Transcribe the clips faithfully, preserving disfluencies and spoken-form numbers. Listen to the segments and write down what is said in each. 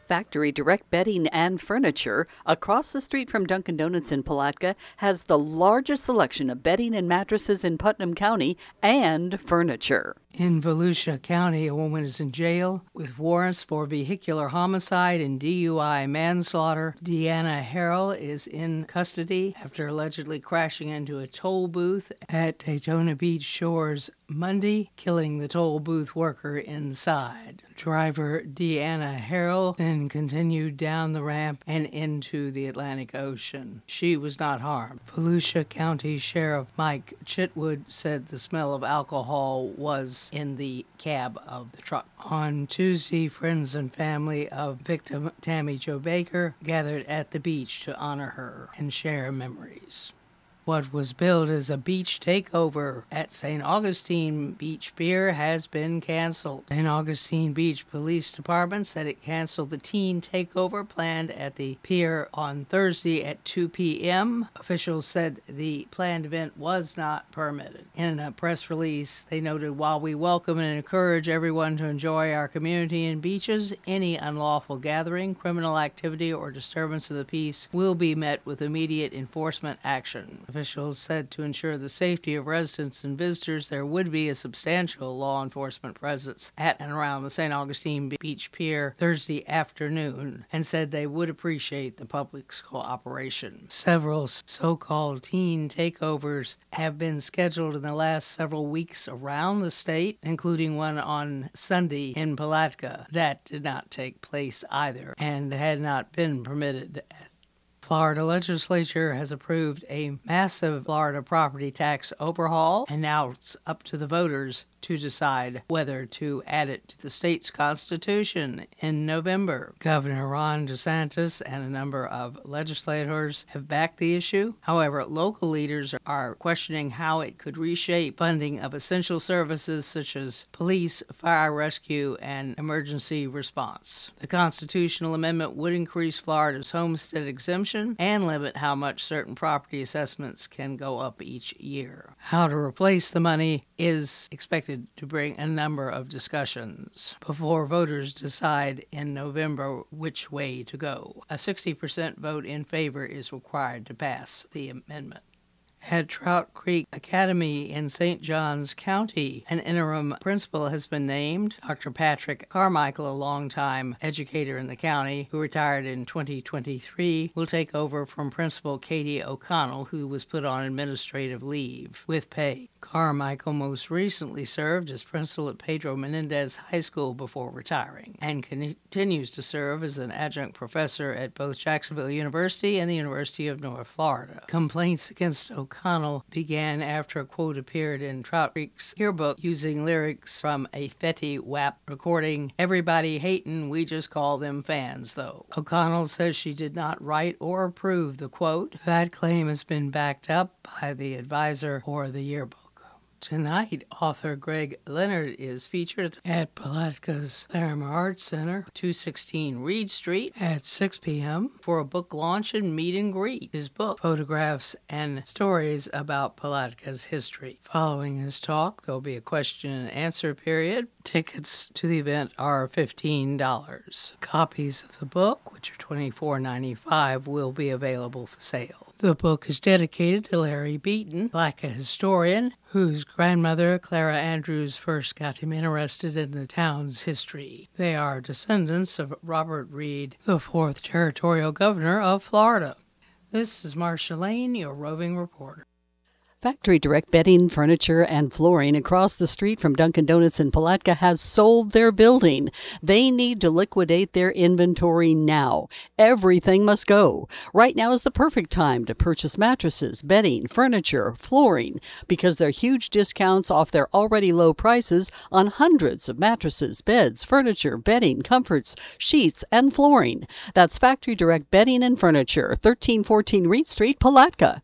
Factory Direct Bedding and Furniture, across the street from Dunkin' Donuts in Palatka, has the largest selection of bedding and mattresses in Putnam County and furniture. In Volusia County, a woman is in jail with warrants for vehicular homicide and D U I manslaughter. Deanna Harrell is in custody after allegedly crashing into a toll booth at Daytona Beach Shores Monday, killing the toll booth worker inside. Driver Deanna Harrell then continued down the ramp and into the Atlantic Ocean. She was not harmed. Volusia County Sheriff Mike Chitwood said the smell of alcohol was in the cab of the truck. On Tuesday, friends and family of victim Tammy Jo Baker gathered at the beach to honor her and share memories. What was billed as a beach takeover at Saint Augustine Beach Pier has been canceled. Saint Augustine Beach Police Department said it canceled the teen takeover planned at the pier on Thursday at two p.m. Officials said the planned event was not permitted. In a press release, they noted, while we welcome and encourage everyone to enjoy our community and beaches, any unlawful gathering, criminal activity, or disturbance of the peace will be met with immediate enforcement action. Officials said to ensure the safety of residents and visitors, there would be a substantial law enforcement presence at and around the Saint Augustine Beach Pier Thursday afternoon, and said they would appreciate the public's cooperation. Several so-called teen takeovers have been scheduled in the last several weeks around the state, including one on Sunday in Palatka. That did not take place either and had not been permitted. Florida legislature has approved a massive Florida property tax overhaul, and now it's up to the voters to decide whether to add it to the state's constitution in November. Governor Ron DeSantis and a number of legislators have backed the issue. However, local leaders are questioning how it could reshape funding of essential services such as police, fire rescue, and emergency response. The constitutional amendment would increase Florida's homestead exemption and limit how much certain property assessments can go up each year. How to replace the money is expected to bring a number of discussions before voters decide in November which way to go. A sixty percent vote in favor is required to pass the amendment. At Trout Creek Academy in Saint Johns County, an interim principal has been named. Doctor Patrick Carmichael, a longtime educator in the county who retired in twenty twenty-three, will take over from Principal Katie O'Connell, who was put on administrative leave with pay. Carmichael most recently served as principal at Pedro Menendez High School before retiring, and continues to serve as an adjunct professor at both Jacksonville University and the University of North Florida. Complaints against O'Connell began after a quote appeared in Trout Creek's yearbook using lyrics from a Fetty Wap recording, "Everybody hatin', we just call them fans, though." O'Connell says she did not write or approve the quote. That claim has been backed up by the advisor for the yearbook. Tonight, author Greg Leonard is featured at Palatka's Larimer Arts Center, two sixteen Reed Street, at six p.m. for a book launch and meet and greet. His book, photographs and stories about Palatka's history. Following his talk, there'll be a question and answer period. Tickets to the event are fifteen dollars. Copies of the book, which are twenty-four ninety-five, will be available for sale. The book is dedicated to Larry Beaton, like a historian, whose grandmother, Clara Andrews, first got him interested in the town's history. They are descendants of Robert Reed, the fourth territorial governor of Florida. This is Marcia Lane, your roving reporter. Factory Direct Bedding, Furniture, and Flooring across the street from Dunkin' Donuts in Palatka has sold their building. They need to liquidate their inventory now. Everything must go. Right now is the perfect time to purchase mattresses, bedding, furniture, flooring, because there are huge discounts off their already low prices on hundreds of mattresses, beds, furniture, bedding, comforts, sheets, and flooring. That's Factory Direct Bedding and Furniture, thirteen fourteen Reed Street, Palatka.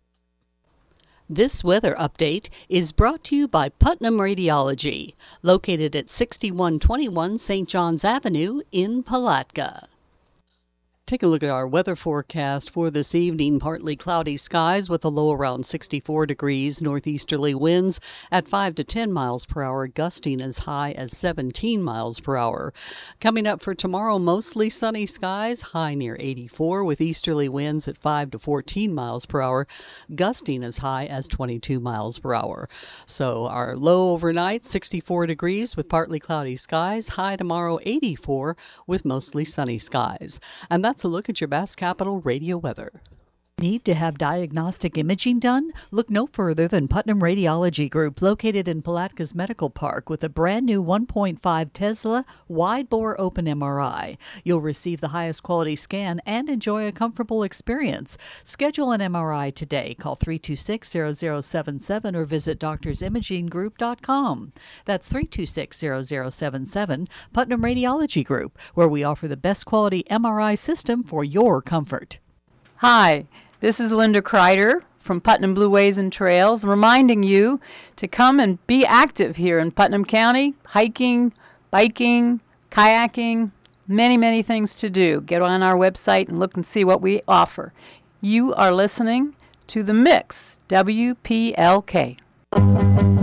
This weather update is brought to you by Putnam Radiology, located at sixty-one twenty-one Saint Johns Avenue in Palatka. Take a look at our weather forecast for this evening. Partly cloudy skies with a low around sixty-four degrees. Northeasterly winds at five to ten miles per hour, gusting as high as seventeen miles per hour. Coming up for tomorrow, mostly sunny skies, high near eighty-four with easterly winds at five to fourteen miles per hour, gusting as high as twenty-two miles per hour. So our low overnight, sixty-four degrees with partly cloudy skies. High tomorrow, eighty-four with mostly sunny skies. And that's That's a look at your Bass Capital radio weather. Need to have diagnostic imaging done? Look no further than Putnam Radiology Group, located in Palatka Medical Park, with a brand new one point five Tesla wide-bore open M R I. You'll receive the highest quality scan and enjoy a comfortable experience. Schedule an M R I today. Call three two six, zero zero seven seven or visit doctors imaging group dot com. That's three two six, zero zero seven seven, Putnam Radiology Group, where we offer the best quality M R I system for your comfort. Hi. This is Linda Kreider from Putnam Blue Ways and Trails, reminding you to come and be active here in Putnam County. Hiking, biking, kayaking, many, many things to do. Get on our website and look and see what we offer. You are listening to The Mix, W P L K.